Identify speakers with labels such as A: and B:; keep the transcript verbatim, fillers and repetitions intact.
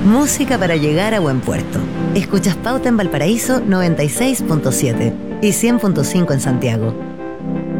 A: Música para llegar a buen puerto. Escuchas Pauta en Valparaíso noventa y seis punto siete y cien punto cinco en Santiago.